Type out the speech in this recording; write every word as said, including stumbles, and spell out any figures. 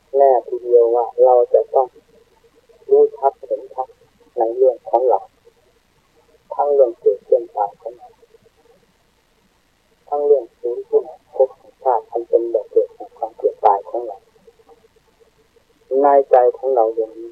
แน่ทีเดียวว่าเราจะต้องรู้ชัดเห็นชัดในเรื่องของเราทั้งเรื่องเกิดเรื่องตายของเราทั้งเรื่องสูญสิ้นภพชาติอันเป็นแบบเกิดของความเกิดตายของเราในใจของเราเรื่องนี้